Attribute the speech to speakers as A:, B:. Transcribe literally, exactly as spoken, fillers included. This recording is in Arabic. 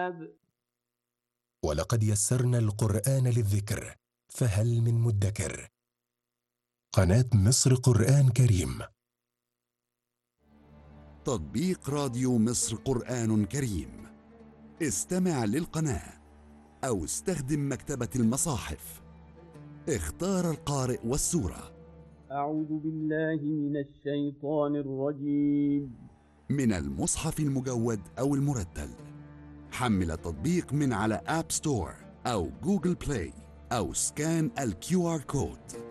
A: الوهاب.
B: ولقد يسرنا القرآن للذكر فهل من مدكر. قناة مصر قرآن كريم.
C: تطبيق راديو مصر قرآن كريم. استمع للقناة أو استخدم مكتبة المصاحف. اختار القارئ والسورة.
A: أعوذ بالله من الشيطان الرجيم.
C: من المصحف المجود أو المرتل. حمل التطبيق من على آب ستور أو جوجل بلاي أو سكان الكيو آر كود.